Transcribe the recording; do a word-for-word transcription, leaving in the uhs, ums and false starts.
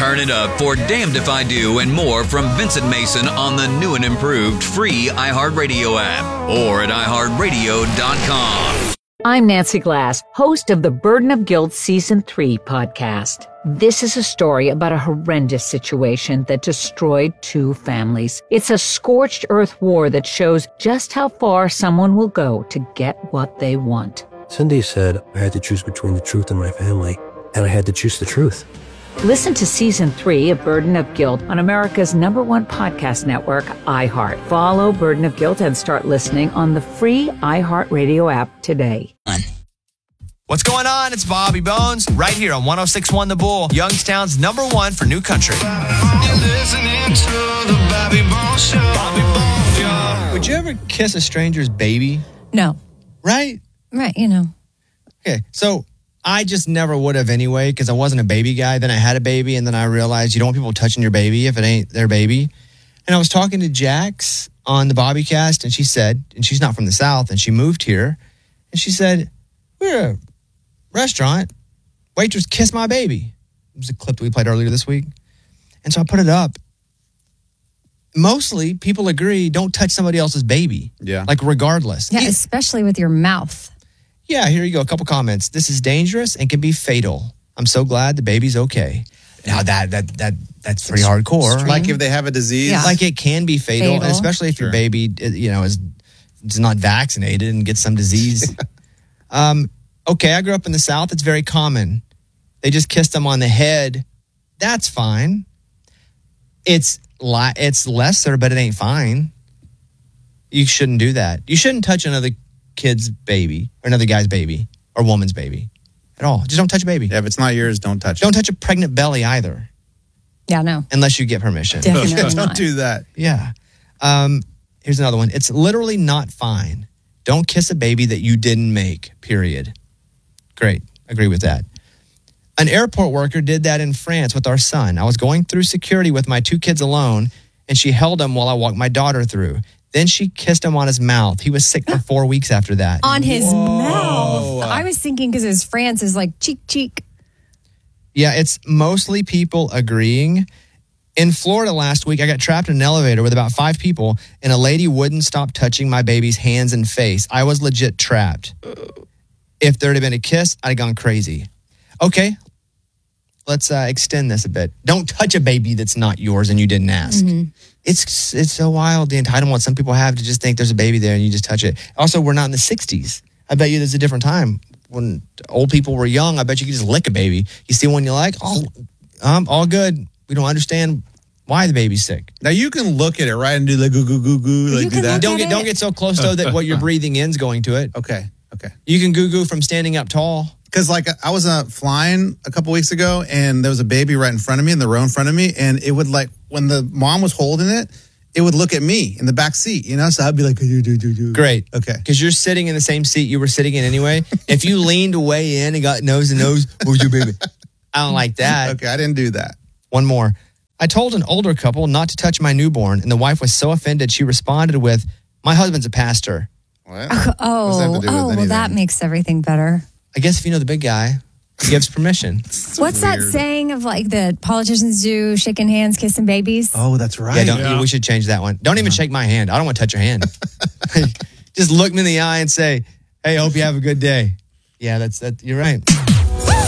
Turn it up for Damned If I Do and more from Vincent Mason on the new and improved free iHeartRadio app or at i heart radio dot com. I'm Nancy Glass, host of the Burden of Guilt Season three podcast. This is a story about a horrendous situation that destroyed two families. It's a scorched earth war that shows just how far someone will go to get what they want. Cindy said I had to choose between the truth and my family, and I had to choose the truth. Listen to Season three of Burden of Guilt on America's number one podcast network, iHeart. Follow Burden of Guilt and start listening on the free iHeartRadio app today. What's going on? It's Bobby Bones right here on one oh six point one The Bull, Youngstown's number one for new country. You're listening to the Bobby Bones Show. Bobby Bones Show. Would you ever kiss a stranger's baby? No. Right? Right, you know. Okay, so I just never would have anyway because I wasn't a baby guy. Then I had a baby, and then I realized you don't want people touching your baby if it ain't their baby. And I was talking to Jax on the Bobbycast, and she said, and she's not from the South, and she moved here, and she said, we're a restaurant, waitress kissed my baby. It was a clip that we played earlier this week. And so I put it up. Mostly people agree, don't touch somebody else's baby. Yeah. Like regardless. Yeah, Yeah, especially with your mouth. yeah, here you go. A couple comments. This is dangerous and can be fatal. I'm so glad the baby's okay. Now that that that that's pretty hardcore. Like if they have a disease. Yeah. Like it can be fatal, Fatal. and especially if Sure. your baby, you know, is, is not vaccinated and gets some disease. um, okay, I grew up in the South. It's very common. They just kissed them on the head. That's fine. It's li- it's lesser, but it ain't fine. You shouldn't do that. You shouldn't touch another kid's baby or another guy's baby or woman's baby at all. Just don't touch a baby. Yeah, if it's not yours, don't touch Don't it. touch a pregnant belly either, Yeah, no. unless you get permission. Definitely don't not. do that. Yeah. Um, here's another one. It's literally not fine. Don't kiss a baby that you didn't make, period. Great. Agree with that. An airport worker did that in France with our son. I was going through security with my two kids alone, and she held him while I walked my daughter through. Then she kissed him on his mouth. He was sick for four weeks after that. On his mouth. I was thinking because his France is like cheek, cheek. Yeah, it's mostly people agreeing. In Florida last week, I got trapped in an elevator with about five people, and a lady wouldn't stop touching my baby's hands and face. I was legit trapped. If there had been a kiss, I'd have gone crazy. Okay, let's uh, extend this a bit. Don't touch a baby that's not yours and you didn't ask. Mm-hmm. It's it's so wild, the entitlement some people have to just think there's a baby there and you just touch it. Also, we're not in the sixties. I bet you there's a different time. When old people were young, I bet you could just lick a baby. You see one you like, oh, um, all good. We don't understand why the baby's sick. Now you can look at it, right, and do the goo goo goo goo, like You do can that. look Don't at get it. don't get so close though that what you're breathing in's going to it. Okay, okay. You can goo goo from standing up tall. Because like I was uh, flying a couple weeks ago, and there was a baby right in front of me, in the row in front of me, and it would like when the mom was holding it, it would look at me in the back seat, you know. So I'd be like, do do do do. Great. Okay. Because you're sitting in the same seat you were sitting in anyway. If you leaned way in and got nose to nose, where's your baby? I don't like that. Okay, I didn't do that. One more. I told an older couple not to touch my newborn, and the wife was so offended she responded with, "My husband's a pastor." What? What does that have Oh, to do with oh, well, anything? that makes everything better. I guess if you know the big guy, he gives permission. What's that weird. saying of like the politicians do, shaking hands, kissing babies? Oh, that's right. Yeah, don't, we should change that one. Don't even shake my hand. I don't want to touch your hand. Just look me in the eye and say, "Hey, hope you have a good day." Yeah, that's that. You're right.